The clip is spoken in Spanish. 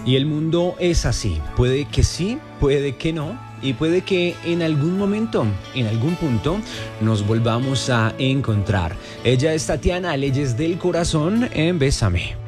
Y el mundo es así. Puede que sí, puede que no. Y puede que en algún momento, en algún punto, nos volvamos a encontrar. Ella es Tatiana, Leyes del Corazón en Bésame.